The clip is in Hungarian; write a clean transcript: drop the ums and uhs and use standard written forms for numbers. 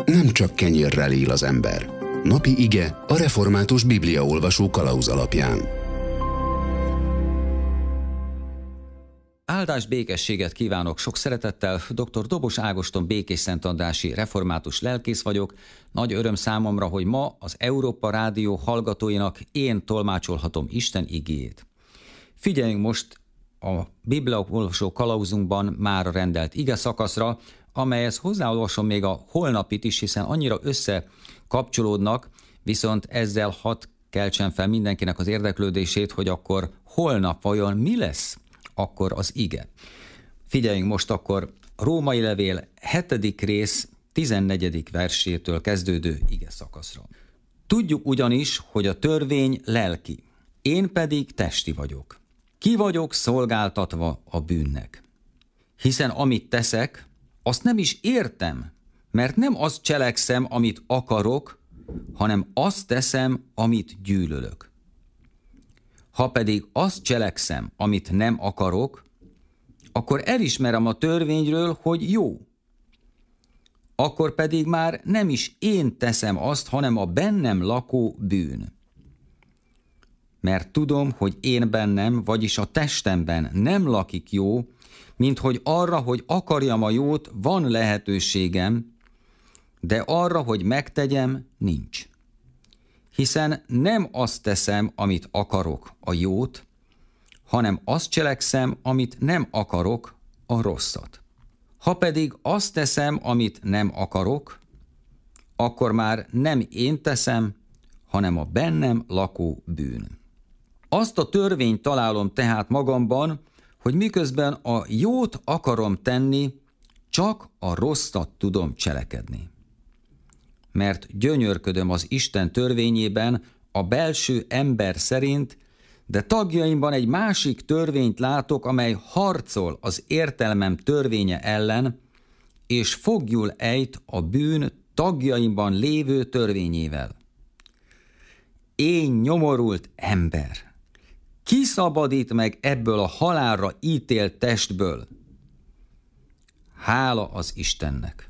Nem csak kenyérrel él az ember. Napi ige a református bibliaolvasó kalauz alapján. Áldás, békességet kívánok sok szeretettel, dr. Dobos Ágoston békésszentandrási református lelkész vagyok. Nagy öröm számomra, hogy ma az Európa Rádió hallgatóinak én tolmácsolhatom Isten igéjét. Figyeljünk most a bibliaolvasó kalauzunkban már rendelt ige szakaszra, amelyhez hozzáolvasom még a holnapit is, hiszen annyira összekapcsolódnak, viszont ezzel hadd keltsen fel mindenkinek az érdeklődését, hogy akkor holnap vajon mi lesz akkor az ige. Figyeljünk most akkor Római levél 7. rész 14. versétől kezdődő ige szakaszra. Tudjuk ugyanis, hogy a törvény lelki, én pedig testi vagyok. Ki vagyok szolgáltatva a bűnnek? Hiszen amit teszek, azt nem is értem, mert nem azt cselekszem, amit akarok, hanem azt teszem, amit gyűlölök. Ha pedig azt cselekszem, amit nem akarok, akkor elismerem a törvényről, hogy jó. Akkor pedig már nem is én teszem azt, hanem a bennem lakó bűn. Mert tudom, hogy én bennem, vagyis a testemben nem lakik jó, mint hogy arra, hogy akarjam a jót, van lehetőségem, de arra, hogy megtegyem, nincs. Hiszen nem azt teszem, amit akarok, a jót, hanem azt cselekszem, amit nem akarok, a rosszat. Ha pedig azt teszem, amit nem akarok, akkor már nem én teszem, hanem a bennem lakó bűn. Azt a törvényt találom tehát magamban, hogy miközben a jót akarom tenni, csak a rosszat tudom cselekedni. Mert gyönyörködöm az Isten törvényében a belső ember szerint, de tagjaimban egy másik törvényt látok, amely harcol az értelmem törvénye ellen, és foglyul ejt a bűn tagjaimban lévő törvényével. Én nyomorult ember! Ki szabadít meg ebből a halálra ítélt testből? Hála az Istennek!